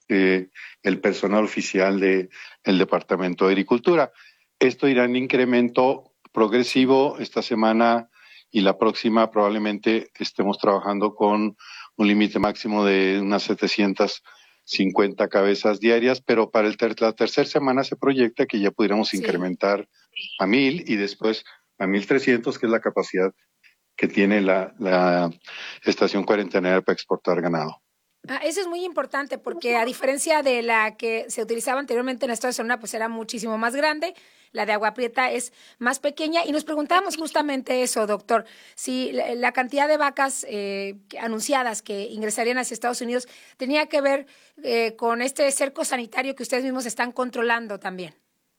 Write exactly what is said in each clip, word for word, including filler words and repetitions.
eh, el personal oficial del Departamento de Agricultura. Esto irá en incremento progresivo. Esta semana y la próxima probablemente estemos trabajando con un límite máximo de unas setecientas cincuenta cabezas diarias, pero para el ter la tercera semana se proyecta que ya pudiéramos sí. incrementar a mil y después a mil trescientos, que es la capacidad que tiene la, la estación cuarentenaria para exportar ganado. Ah, eso es muy importante porque a diferencia de la que se utilizaba anteriormente en el estado de Sonora, pues era muchísimo más grande, la de Agua Prieta es más pequeña y nos preguntábamos justamente eso, doctor, si la, la cantidad de vacas eh, anunciadas que ingresarían hacia Estados Unidos tenía que ver eh, con este cerco sanitario que ustedes mismos están controlando también.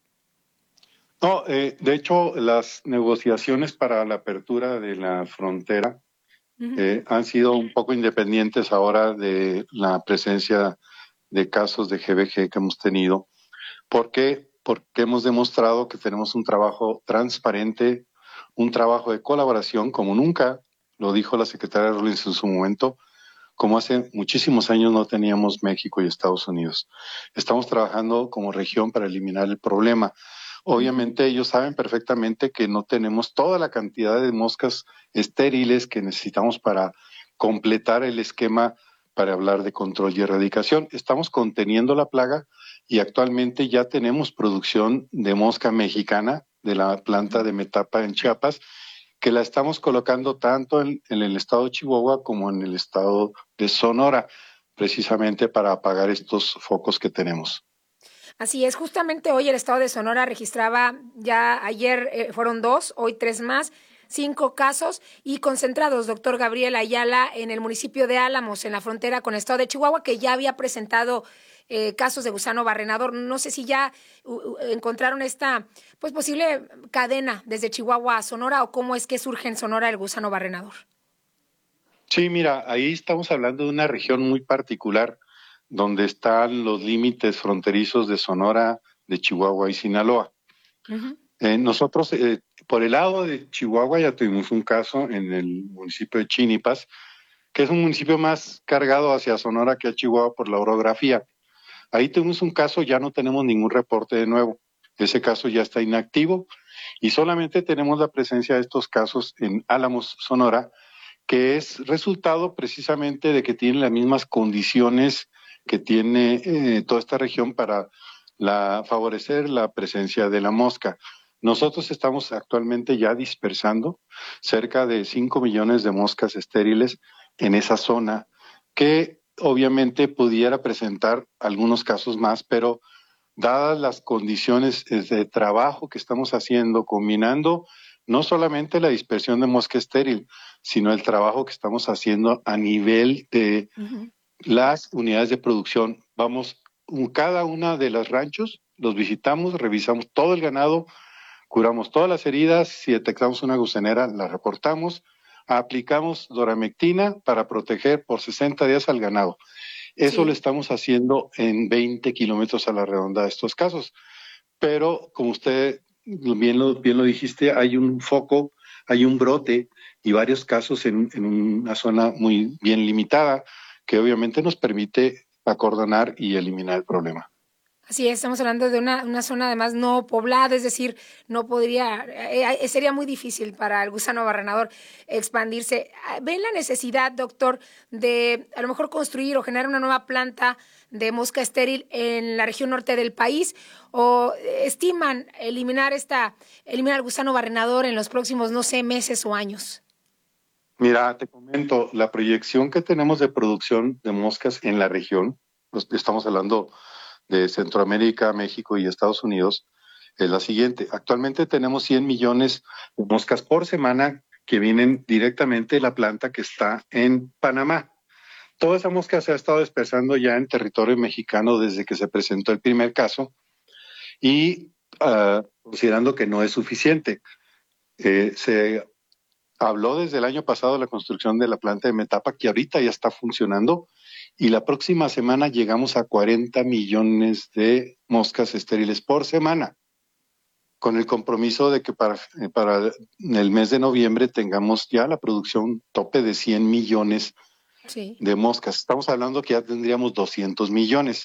No, eh, de hecho, las negociaciones para la apertura de la frontera uh-huh. eh, han sido un poco independientes ahora de la presencia de casos de G B G que hemos tenido. ¿Por qué? Porque hemos demostrado que tenemos un trabajo transparente, un trabajo de colaboración, como nunca lo dijo la secretaria Rollins en su momento, como hace muchísimos años no teníamos México y Estados Unidos. Estamos trabajando como región para eliminar el problema. Obviamente ellos saben perfectamente que no tenemos toda la cantidad de moscas estériles que necesitamos para completar el esquema para hablar de control y erradicación. Estamos conteniendo la plaga y actualmente ya tenemos producción de mosca mexicana de la planta de Metapa en Chiapas, que la estamos colocando tanto en, en el estado de Chihuahua como en el estado de Sonora, precisamente para apagar estos focos que tenemos. Así es, justamente hoy el estado de Sonora registraba, ya ayer eh, fueron dos, hoy tres más, cinco casos y concentrados, doctor Gabriel Ayala, en el municipio de Álamos, en la frontera con el estado de Chihuahua, que ya había presentado eh, casos de gusano barrenador. No sé si ya uh, encontraron esta pues posible cadena desde Chihuahua a Sonora o cómo es que surge en Sonora el gusano barrenador. Sí, mira, ahí estamos hablando de una región muy particular, donde están los límites fronterizos de Sonora, de Chihuahua y Sinaloa. Uh-huh. Eh, nosotros, eh, por el lado de Chihuahua, ya tuvimos un caso en el municipio de Chinipas, que es un municipio más cargado hacia Sonora que a Chihuahua por la orografía. Ahí tuvimos un caso, ya no tenemos ningún reporte de nuevo. Ese caso ya está inactivo y solamente tenemos la presencia de estos casos en Álamos, Sonora, que es resultado precisamente de que tienen las mismas condiciones que tiene eh, toda esta región para la, favorecer la presencia de la mosca. Nosotros estamos actualmente ya dispersando cerca de cinco millones de moscas estériles en esa zona, que obviamente pudiera presentar algunos casos más, pero dadas las condiciones de trabajo que estamos haciendo, combinando no solamente la dispersión de mosca estéril, sino el trabajo que estamos haciendo a nivel de uh-huh. las unidades de producción. Vamos, cada una de los ranchos, los visitamos, revisamos todo el ganado, curamos todas las heridas, si detectamos una gusanera, la reportamos, aplicamos doramectina para proteger por sesenta días al ganado. Eso sí. Lo estamos haciendo en veinte kilómetros a la redonda de estos casos. Pero, como usted bien lo, bien lo dijiste, hay un foco, hay un brote y varios casos en, en una zona muy bien limitada que obviamente nos permite acordonar y eliminar el problema. Así es, estamos hablando de una, una zona además no poblada, es decir, no podría, eh, sería muy difícil para el gusano barrenador expandirse. ¿Ven la necesidad, doctor, de a lo mejor construir o generar una nueva planta de mosca estéril en la región norte del país o estiman eliminar esta, eliminar el gusano barrenador en los próximos, no sé, meses o años? Mira, te comento, la proyección que tenemos de producción de moscas en la región, estamos hablando de Centroamérica, México y Estados Unidos, es la siguiente. Actualmente tenemos cien millones de moscas por semana que vienen directamente de la planta que está en Panamá. Toda esa mosca se ha estado dispersando ya en territorio mexicano desde que se presentó el primer caso y uh, considerando que no es suficiente. Eh, se habló desde el año pasado de la construcción de la planta de Metapa, que ahorita ya está funcionando, y la próxima semana llegamos a cuarenta millones de moscas estériles por semana, con el compromiso de que para, para el mes de noviembre tengamos ya la producción tope de cien millones sí. de moscas. Estamos hablando que ya tendríamos doscientos millones.